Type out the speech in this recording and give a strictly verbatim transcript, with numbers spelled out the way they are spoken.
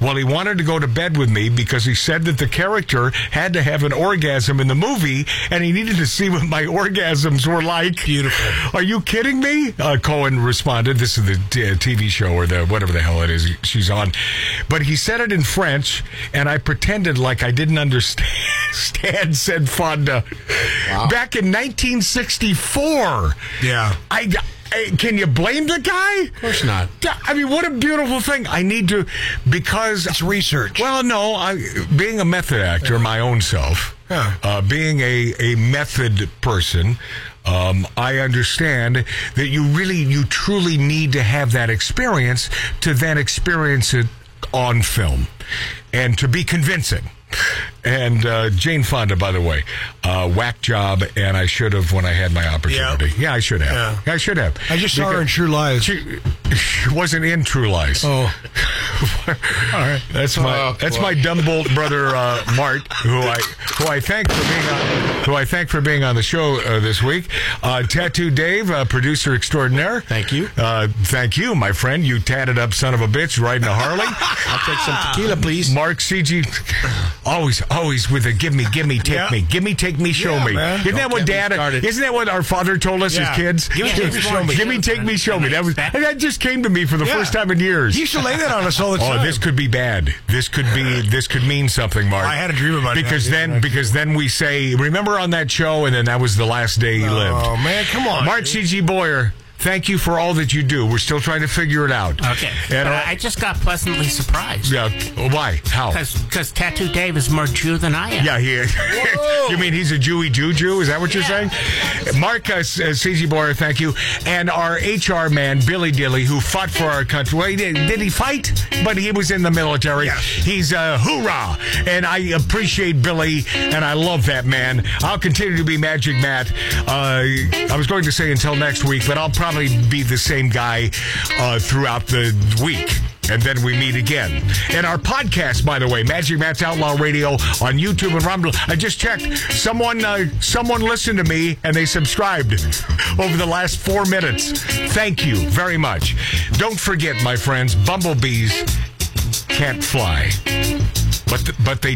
Well, he wanted to go to bed with me because he said that the character had to have an orgasm in the movie, and he needed to see what my orgasms were like. Beautiful. Are you kidding me? Uh, Cohen responded. This is the t- T V show or the whatever the hell it is she's on. But he said it in French, and I pretended like I didn't understand, said Fonda. Wow. Back in nineteen sixty-four. Yeah. I, I, can you blame the guy? Of course not. I mean, what a beautiful thing. I need to, because... It's research. Well, no, I, being a method actor, yeah. my own self, yeah. uh, being a, a method person, um, I understand that you really, you truly need to have that experience to then experience it on film and to be convincing. And uh, Jane Fonda, by the way, uh, whack job, and I should have when I had my opportunity. Yep. Yeah, I should have. Yeah. I should have. I just saw her in True Lies. She, she wasn't in True Lies. Oh, all right. That's my oh, that's my Dumbolt brother uh, Mart, who I who I thank for being on, who I thank for being on the show uh, this week. Uh, Tattoo Dave, uh, producer extraordinaire. Thank you. Uh, thank you, my friend. You tatted up son of a bitch riding a Harley. I'll take some tequila, please. Mark C G, always always with a give me, give me, take yeah. me, give me, take me, show yeah, me. Man. Isn't Don't that what Dad? Started. Isn't that what our father told us yeah. as kids? Give me, take me, show me. Give me, take me, show me. That was that just came to me for the yeah. first time in years. He used to lay that on us all the time. Oh, this could be bad. This could be. This could mean something, Mark. I had a dream about it. Because then, because then we say, remember on that show, and then that was the last day he oh, lived. Oh man, come on, Mark C G Boyer. Thank you for all that you do. We're still trying to figure it out. Okay. And but I, I just got pleasantly surprised. Yeah. Why? How? Because Tattoo Dave is more Jew than I am. Yeah, he is. You mean he's a Jewy Jew Jew? Is that what you're yeah. saying? Mark uh, C G Boyer, thank you. And our H R man, Billy Dilly, who fought for our country. Well, he did, did he fight? But he was in the military. Yes. He's a uh, hoorah. And I appreciate Billy, and I love that man. I'll continue to be Magic Matt. Uh, I was going to say until next week, but I'll probably be the same guy uh, throughout the week. And then we meet again. And our podcast, by the way, Magic Matt's Outlaw Radio on YouTube and Rumble. I just checked. Someone uh, someone listened to me, and they subscribed over the last four minutes. Thank you very much. Don't forget, my friends, bumblebees can't fly. But, th- but they